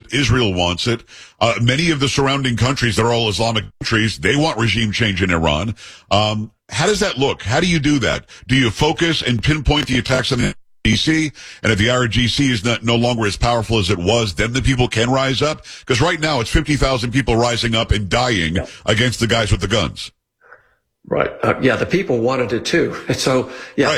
it. Israel wants it. Many of the surrounding countries that are all Islamic countries, they want regime change in Iran. How does that look? How do you do that? Do you focus and pinpoint the attacks on the IRGC? And if the IRGC is no longer as powerful as it was, then the people can rise up? Because right now it's 50,000 people rising up and dying against the guys with the guns. Right. Yeah, the people wanted it too. And so,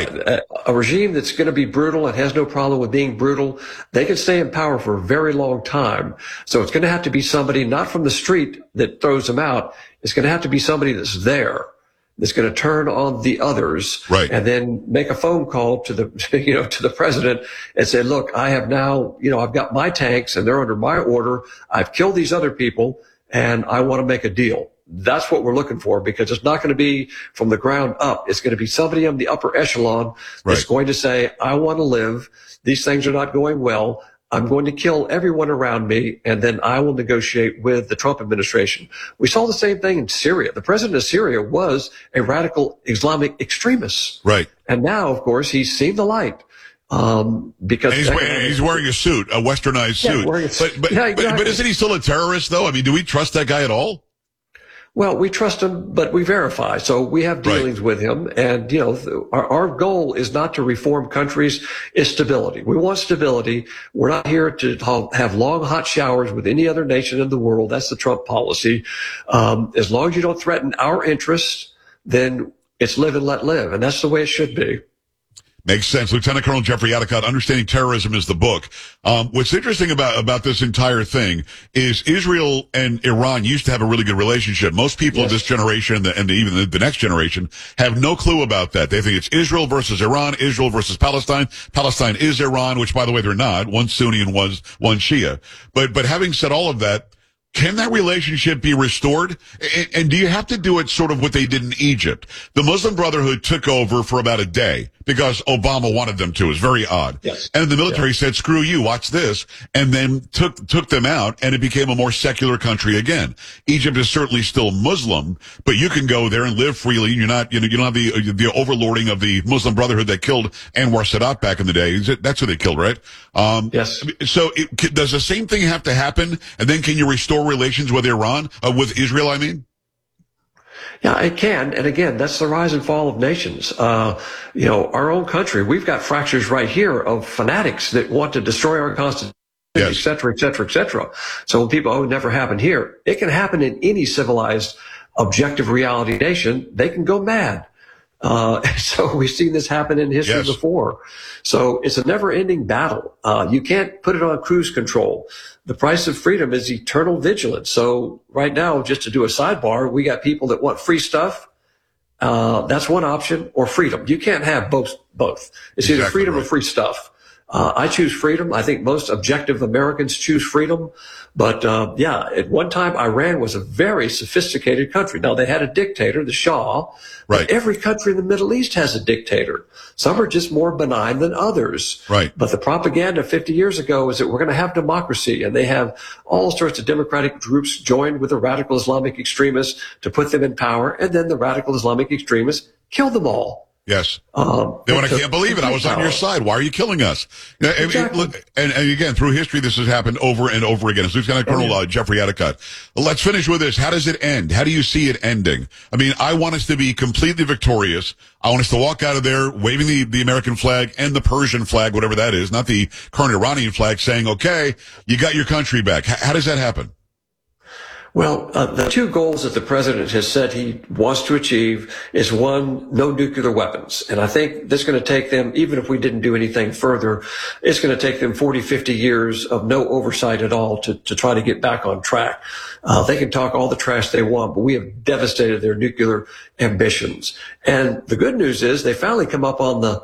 a regime that's going to be brutal and has no problem with being brutal, they can stay in power for a very long time. So it's going to have to be somebody not from the street that throws them out. It's going to have to be somebody that's there, that's going to turn on the others, and then make a phone call to the, to the president and say, look, I have now, I've got my tanks and they're under my order. I've killed these other people and I want to make a deal. That's what we're looking for, because it's not going to be from the ground up. It's going to be somebody on the upper echelon that's going to say, I want to live. These things are not going well. I'm going to kill everyone around me, and then I will negotiate with the Trump administration. We saw the same thing in Syria. The president of Syria was a radical Islamic extremist. Right. And now, of course, he's seen the light. Because he's wearing a suit, a westernized suit. But isn't he still a terrorist, though? I mean, do we trust that guy at all? Well, we trust him, but we verify. So we have dealings with him. And, our goal is not to reform countries, it's stability. We want stability. We're not here to have long, hot showers with any other nation in the world. That's the Trump policy. As long as you don't threaten our interests, then it's live and let live. And that's the way it should be. Makes sense. Lieutenant Colonel Jeffrey Adecut, Understanding Terrorism is the book. What's interesting about this entire thing is Israel and Iran used to have a really good relationship. Most people of this generation and even the next generation have no clue about that. They think it's Israel versus Iran, Israel versus Palestine. Palestine is Iran, which, by the way, they're not. One's Sunni and one's Shia. But having said all of that, can that relationship be restored? And do you have to do it sort of what they did in Egypt? The Muslim Brotherhood took over for about a day because Obama wanted them to. It was very odd. Yes. And the military said, screw you, watch this, and then took them out, and it became a more secular country again. Egypt is certainly still Muslim, but you can go there and live freely. You're not, you don't have the overlording of the Muslim Brotherhood that killed Anwar Sadat back in the day. That's who they killed, right? Yes. So does the same thing have to happen? And then can you restore relations with Iran, with Israel, I mean? Yeah, it can. And again, that's the rise and fall of nations. Our own country, we've got fractures right here of fanatics that want to destroy our constitution, et cetera, et cetera, et cetera. So when people, it never happened here. It can happen in any civilized, objective reality nation. They can go mad. So we've seen this happen in history before. So it's a never ending battle. You can't put it on cruise control. The price of freedom is eternal vigilance. So right now, just to do a sidebar, we got people that want free stuff. That's one option, or freedom. You can't have both. It's either freedom or free stuff. I choose freedom. I think most objective Americans choose freedom. But, at one time, Iran was a very sophisticated country. Now, they had a dictator, the Shah. Right. But every country in the Middle East has a dictator. Some are just more benign than others. Right. But the propaganda 50 years ago is that we're going to have democracy, and they have all sorts of democratic groups joined with the radical Islamic extremists to put them in power, and then the radical Islamic extremists kill them all. Yes. I can't believe it. I was on your side. Why are you killing us? Exactly. And again, through history, this has happened over and over again. It's Lieutenant Colonel Jeffrey Adecut. Let's finish with this. How does it end? How do you see it ending? I mean, I want us to be completely victorious. I want us to walk out of there waving the American flag and the Persian flag, whatever that is, not the current Iranian flag, saying, okay, you got your country back. How does that happen? Well, the two goals that the president has said he wants to achieve is, one, no nuclear weapons. And I think that's going to take them, even if we didn't do anything further, it's going to take them 40, 50 years of no oversight at all to try to get back on track. They can talk all the trash they want, but we have devastated their nuclear ambitions. And the good news is they finally come up on the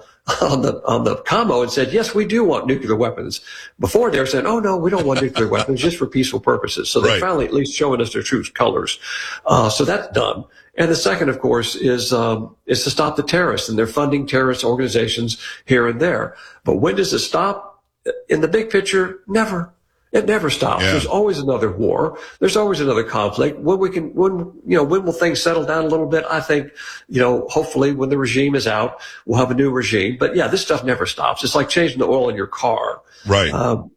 commo and said, yes, we do want nuclear weapons. Before they were saying, oh no, we don't want nuclear weapons, just for peaceful purposes. So they finally at least showing us their true colors. So that's done. And the second, of course, is to stop the terrorists, and they're funding terrorist organizations here and there. But when does it stop? In the big picture, never. It never stops. Yeah. There's always another war. There's always another conflict. When will things settle down a little bit? I think, hopefully when the regime is out, we'll have a new regime. But yeah, this stuff never stops. It's like changing the oil in your car. Right.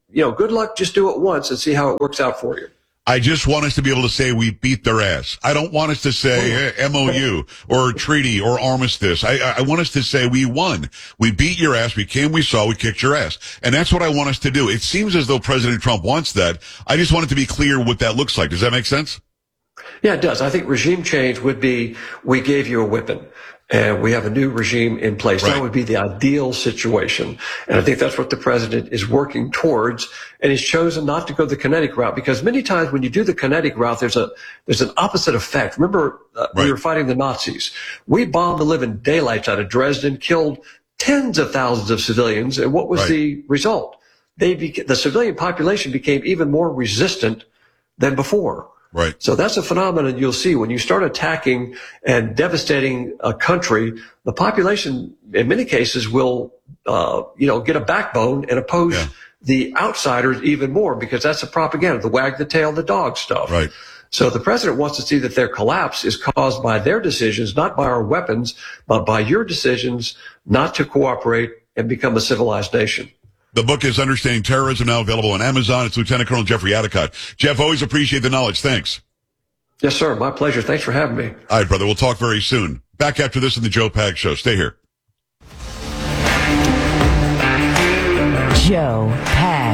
good luck. Just do it once and see how it works out for you. I just want us to be able to say we beat their ass. I don't want us to say MOU or treaty or armistice. I want us to say we won. We beat your ass. We came, we saw, we kicked your ass. And that's what I want us to do. It seems as though President Trump wants that. I just want it to be clear what that looks like. Does that make sense? Yeah, it does. I think regime change would be, we gave you a whipping and we have a new regime in place. Right. That would be the ideal situation. And I think that's what the president is working towards. And he's chosen not to go the kinetic route, because many times when you do the kinetic route, there's an opposite effect. Remember, we were fighting the Nazis. We bombed the living daylights out of Dresden, killed tens of thousands of civilians. And what was the result? The civilian population became even more resistant than before. Right. So that's a phenomenon you'll see when you start attacking and devastating a country. The population, in many cases, will, get a backbone and oppose the outsiders even more, because that's the propaganda, the wag the tail, the dog stuff. Right. So the president wants to see that their collapse is caused by their decisions, not by our weapons, but by your decisions not to cooperate and become a civilized nation. The book is Understanding Terrorism, now available on Amazon. It's Lieutenant Colonel Jeffrey Adicott. Jeff, always appreciate the knowledge. Thanks. Yes, sir. My pleasure. Thanks for having me. All right, brother. We'll talk very soon. Back after this in the Joe Pags Show. Stay here. Joe Pags.